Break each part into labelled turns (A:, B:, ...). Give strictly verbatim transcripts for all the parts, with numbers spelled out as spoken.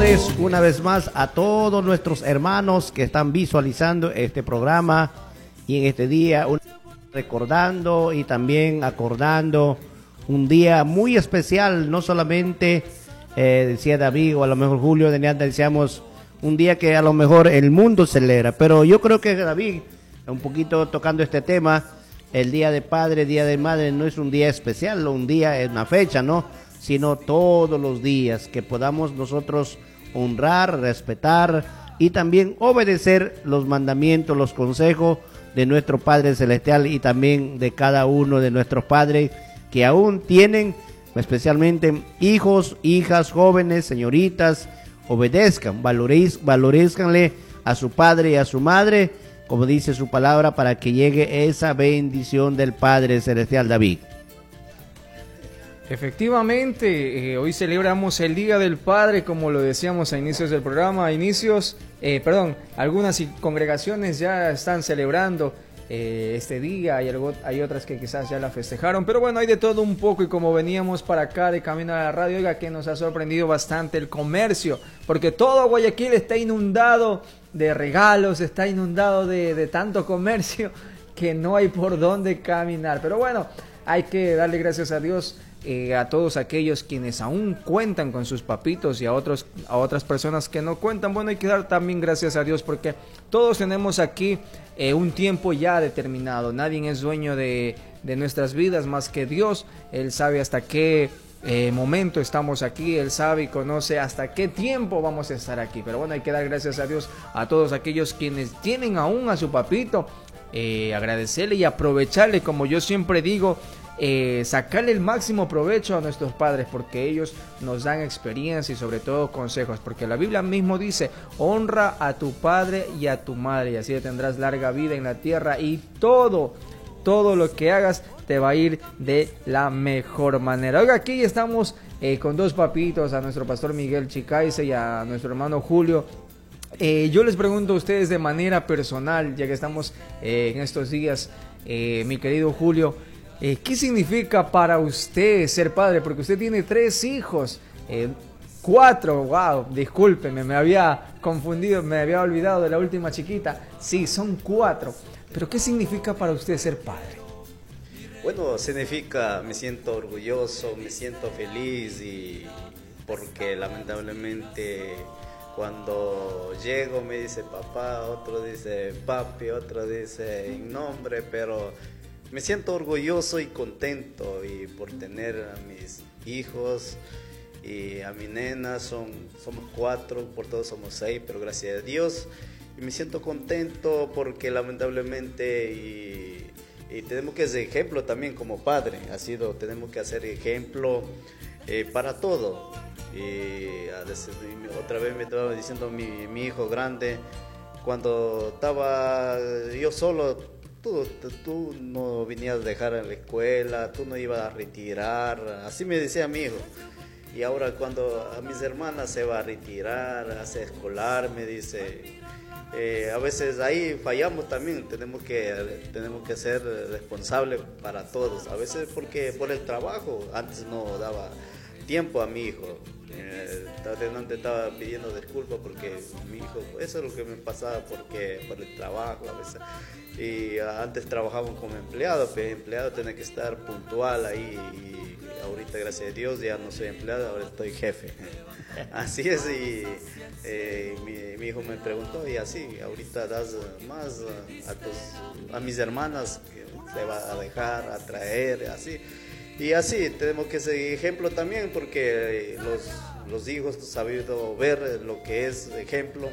A: tardes una vez más a todos nuestros hermanos que están visualizando este programa y en este día un- recordando y también acordando un día muy especial, no solamente eh, decía David o a lo mejor Julio de Neanda, decíamos un día que a lo mejor el mundo celebra, pero yo creo que David, un poquito tocando este tema, el Día de Padre, Día de Madre no es un día especial, un día es una fecha, ¿no? Sino todos los días que podamos nosotros honrar, respetar y también obedecer los mandamientos, los consejos de nuestro Padre Celestial y también de cada uno de nuestros padres que aún tienen, especialmente hijos, hijas, jóvenes, señoritas, obedezcan, valoriz, valorízcanle a su padre y a su madre, como dice su palabra, para que llegue esa bendición del Padre Celestial. David.
B: Efectivamente, eh, hoy celebramos el Día del Padre, como lo decíamos a inicios del programa, a inicios, eh, perdón, algunas congregaciones ya están celebrando eh, este día, hay, algo, hay otras que quizás ya la festejaron, pero bueno, hay de todo un poco y como veníamos para acá de camino a la radio, oiga que nos ha sorprendido bastante el comercio, porque todo Guayaquil está inundado de regalos, está inundado de, de tanto comercio que no hay por dónde caminar, pero bueno, hay que darle gracias a Dios. Eh, a todos aquellos quienes aún cuentan con sus papitos y a otros a otras personas que no cuentan, bueno, hay que dar también gracias a Dios porque todos tenemos aquí eh, un tiempo ya determinado, nadie es dueño de, de nuestras vidas más que Dios. Él sabe hasta qué eh, momento estamos aquí, Él sabe y conoce hasta qué tiempo vamos a estar aquí, pero bueno, hay que dar gracias a Dios a todos aquellos quienes tienen aún a su papito, eh, agradecerle y aprovecharle, como yo siempre digo, Eh, sacarle el máximo provecho a nuestros padres porque ellos nos dan experiencia y sobre todo consejos, porque la Biblia mismo dice: honra a tu padre y a tu madre y así tendrás larga vida en la tierra y todo, todo lo que hagas te va a ir de la mejor manera. Oiga, aquí estamos eh, con dos papitos, a nuestro pastor Miguel Chicaice y a nuestro hermano Julio. Eh, yo les pregunto a ustedes de manera personal, ya que estamos eh, en estos días, eh, mi querido Julio, Eh, ¿qué significa para usted ser padre? Porque usted tiene tres hijos, eh, cuatro, wow, discúlpeme, me había confundido, me había olvidado de la última chiquita. Sí, son cuatro. Pero ¿qué significa para usted ser padre?
C: Bueno, significa, me siento orgulloso, me siento feliz y porque lamentablemente cuando llego me dice papá, otro dice papi, otro dice nombre, pero me siento orgulloso y contento y por tener a mis hijos y a mi nena, son, somos cuatro, por todos somos seis, pero gracias a Dios. Y me siento contento porque lamentablemente y, y tenemos que ser ejemplo también como padre, ha sido, tenemos que hacer ejemplo eh, para todo. Y a veces, otra vez me estaba diciendo mi, mi hijo grande, cuando estaba yo solo, Tú, tú no venías a dejar en la escuela, tú no ibas a retirar, así me decía mi hijo. Y ahora cuando a mis hermanas se va a retirar, hace escolar, me dice, eh, a veces ahí fallamos también, tenemos que, tenemos que ser responsables para todos. A veces porque por el trabajo, antes no daba tiempo a mi hijo. Eh, antes estaba pidiendo disculpas porque mi hijo, eso es lo que me pasaba porque por el trabajo a veces. Y antes trabajábamos como empleado, pero empleado tiene que estar puntual ahí y ahorita gracias a Dios ya no soy empleado, ahora estoy jefe. Así es, y eh, mi, mi hijo me preguntó, y así, ahorita das más a, tus, a mis hermanas que te va a dejar, a traer, así. Y así, tenemos que seguir ejemplo también porque los, los hijos han sabido ver lo que es ejemplo.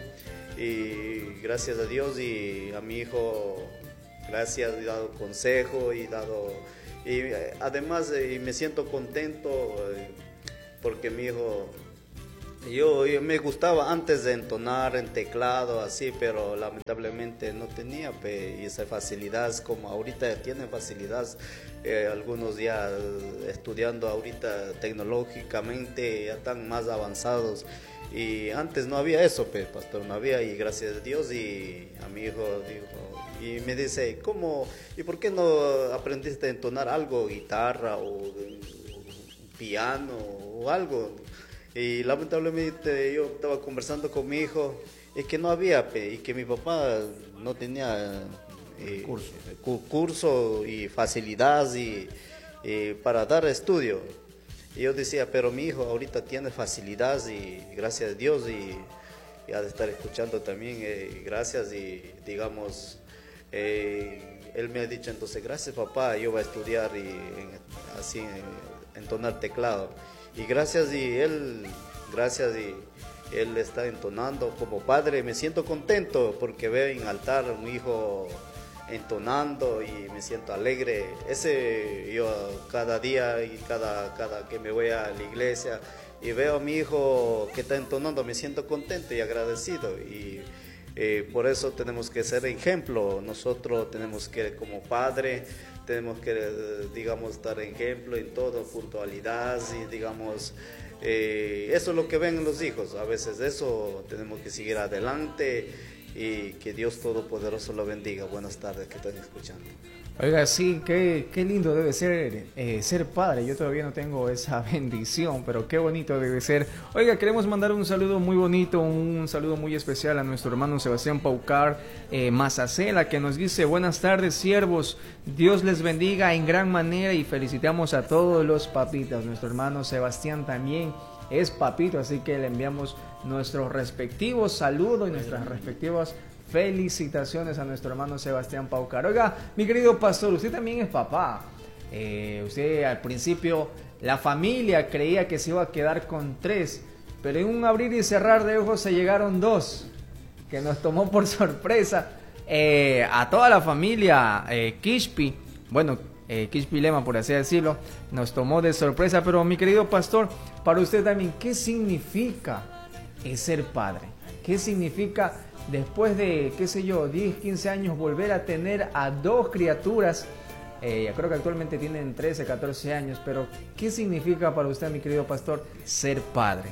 C: Y gracias a Dios y a mi hijo, gracias, he dado consejo y dado, y además eh, me siento contento eh, porque mi hijo, yo, yo me gustaba antes de entonar en teclado así, pero lamentablemente no tenía pe, esa facilidad como ahorita tiene facilidad. Eh, algunos ya estudiando ahorita tecnológicamente ya están más avanzados. Y antes no había eso, pues, pastor, no había, y gracias a Dios, y a mi hijo dijo, y me dice, ¿cómo, y por qué no aprendiste a entonar algo, guitarra o piano o algo? Y lamentablemente yo estaba conversando con mi hijo, es que no había, pe, y que mi papá no tenía eh, curso. curso y facilidad y, y para dar estudio. Y yo decía, pero mi hijo ahorita tiene facilidad y gracias a Dios y, y ha de estar escuchando también, eh, gracias y digamos, eh, él me ha dicho entonces, gracias papá, yo voy a estudiar y en, así entonar teclado. Y gracias y él, gracias y él está entonando como padre, me siento contento porque veo en altar a un hijo entonando y me siento alegre. Ese yo cada día y cada, cada que me voy a la iglesia y veo a mi hijo que está entonando, me siento contento y agradecido. Y eh, por eso tenemos que ser ejemplo. Nosotros tenemos que, como padre, tenemos que, digamos, dar ejemplo en todo, puntualidad y, digamos, eh, eso es lo que ven los hijos. A veces eso tenemos que seguir adelante. Y que Dios Todopoderoso lo bendiga. Buenas tardes, que están escuchando.
B: Oiga, sí, qué, qué lindo debe ser eh, ser padre. Yo todavía no tengo esa bendición, pero qué bonito debe ser. Oiga, queremos mandar un saludo muy bonito, un saludo muy especial a nuestro hermano Sebastián Paucar eh, Mazacela, que nos dice: buenas tardes, siervos, Dios les bendiga en gran manera y felicitamos a todos los papitas. Nuestro hermano Sebastián también es papito, así que le enviamos nuestros respectivos saludos y nuestras respectivas felicitaciones a nuestro hermano Sebastián Paucar. Oiga, mi querido pastor, usted también es papá. Eh, usted al principio, la familia creía que se iba a quedar con tres, pero en un abrir y cerrar de ojos se llegaron dos, que nos tomó por sorpresa. Eh, a toda la familia eh, Kishpi, bueno, eh, Kishpi Lema, por así decirlo, nos tomó de sorpresa. Pero mi querido pastor, para usted también, ¿qué significa es ser padre? ¿Qué significa después de, qué sé yo, diez, quince años volver a tener a dos criaturas? Eh, creo que actualmente tienen trece, catorce años, pero ¿qué significa para usted, mi querido pastor, ser padre?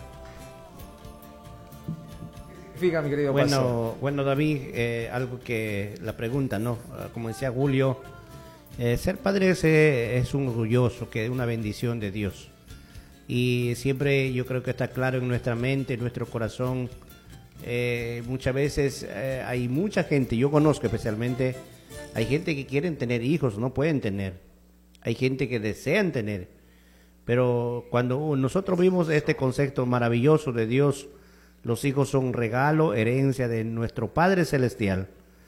B: ¿Qué significa, mi querido
A: bueno,
B: pastor?
A: Bueno, David, eh, algo que la pregunta, ¿no? Como decía Julio, eh, ser padre es, es un orgulloso, que es una bendición de Dios. Y siempre yo creo que está claro en nuestra mente, en nuestro corazón. Eh, muchas veces eh, hay mucha gente, yo conozco especialmente, hay gente que quieren tener hijos, no pueden tener. Hay gente que desean tener. Pero cuando nosotros vimos este concepto maravilloso de Dios, los hijos son regalo, herencia de nuestro Padre Celestial.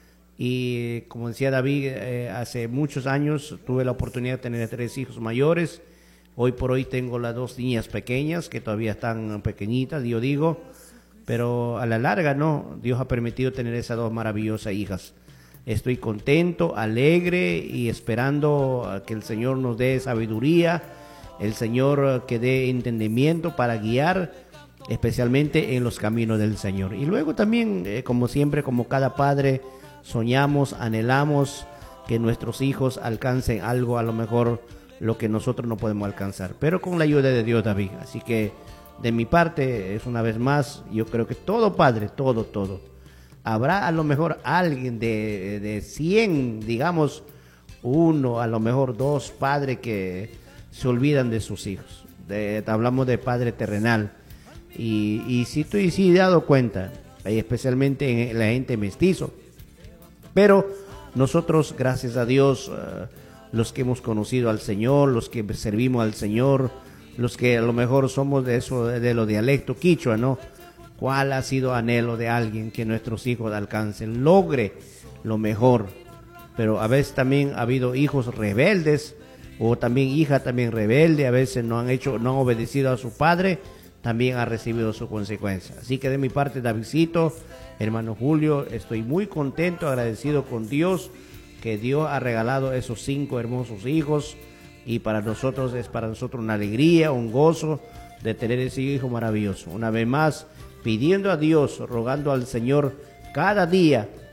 A: Y como decía David, eh, hace muchos años tuve la oportunidad de tener tres hijos mayores. Hoy por hoy tengo las dos niñas pequeñas que todavía están pequeñitas, yo digo, pero a la larga no, Dios ha permitido tener esas dos maravillosas hijas. Estoy contento, alegre y esperando que el Señor nos dé sabiduría, el Señor que dé entendimiento para guiar, especialmente en los caminos del Señor. Y luego también, eh, como siempre, como cada padre, soñamos, anhelamos que nuestros hijos alcancen algo, a lo mejor lo que nosotros no podemos alcanzar, pero con la ayuda de Dios, David. Así que de mi parte, es una vez más, yo creo que todo padre, todo, todo. Habrá a lo mejor alguien de, de cien, digamos, uno, a lo mejor dos padres que se olvidan de sus hijos. De, hablamos de padre terrenal. Y, y si estoy sí he dado cuenta, especialmente en la gente mestizo. Pero nosotros, gracias a Dios, uh, los que hemos conocido al Señor, los que servimos al Señor, los que a lo mejor somos de eso, de, de los dialectos quichua, ¿no? ¿Cuál ha sido anhelo de alguien que nuestros hijos alcancen, logre lo mejor? Pero a veces también ha habido hijos rebeldes, o también hijas también rebelde, a veces no han hecho, no han obedecido a su padre, también ha recibido su consecuencia. Así que de mi parte, Davidcito, hermano Julio, estoy muy contento, agradecido con Dios, que Dios ha regalado esos cinco hermosos hijos, y para nosotros es para nosotros una alegría, un gozo de tener ese hijo maravilloso. Una vez más, pidiendo a Dios, rogando al Señor cada día